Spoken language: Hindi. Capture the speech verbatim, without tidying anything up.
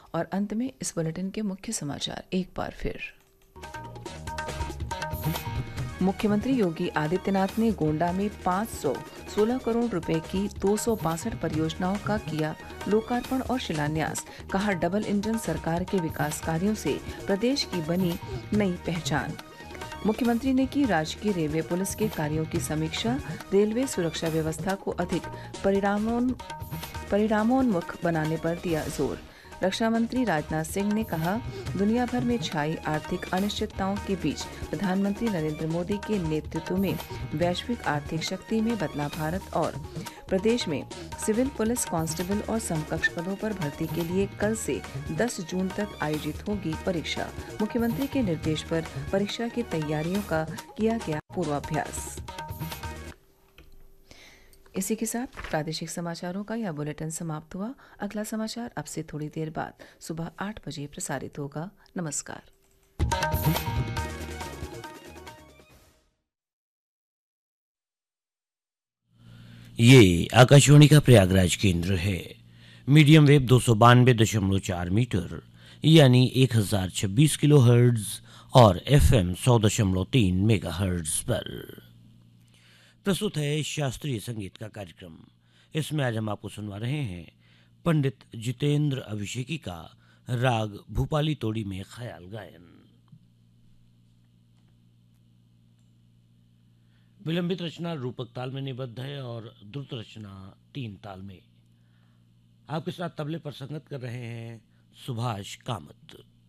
और अंत में इस बुलेटिन के मुख्य समाचार एक बार फिर। मुख्यमंत्री योगी आदित्यनाथ ने गोंडा में पाँच सौ सोलह करोड़ रुपए की दो सौ बासठ परियोजनाओं का किया लोकार्पण और शिलान्यास। कहा, डबल इंजन सरकार के विकास कार्यों से प्रदेश की बनी नई पहचान। मुख्यमंत्री ने की राजकीय रेलवे पुलिस के कार्यों की समीक्षा। रेलवे सुरक्षा व्यवस्था को अधिक परिणामोन परिणामोन्मुख बनाने पर दिया जोर। रक्षा मंत्री राजनाथ सिंह ने कहा, दुनिया भर में छाई आर्थिक अनिश्चितताओं के बीच प्रधानमंत्री नरेंद्र मोदी के नेतृत्व में वैश्विक आर्थिक शक्ति में बदला भारत। और प्रदेश में सिविल पुलिस कांस्टेबल और समकक्ष पदों पर भर्ती के लिए कल से दस जून तक आयोजित होगी परीक्षा। मुख्यमंत्री के निर्देश पर परीक्षा की तैयारियों का किया गया पूर्वाभ्यास। इसी के साथ प्रादेशिक समाचारों का यह बुलेटिन समाप्त हुआ। अगला समाचार अब से थोड़ी देर बाद सुबह आठ बजे प्रसारित होगा। नमस्कार। ये आकाशवाणी का प्रयागराज केंद्र है। मीडियम वेव दो सौ बानवे दशमलव चार मीटर यानी एक हजार छब्बीस किलो हर्ट्ज और एफ एम सौ दशमलव तीन मेगा हर्ट्ज पर प्रस्तुत है शास्त्रीय संगीत का कार्यक्रम। इसमें आज हम आपको सुनवा रहे हैं पंडित जितेंद्र अभिषेकी का राग भूपाली तोड़ी में ख्याल गायन। विलंबित रचना रूपक ताल में निबद्ध है और द्रुत रचना तीन ताल में। आपके साथ तबले पर संगत कर रहे हैं सुभाष कामत।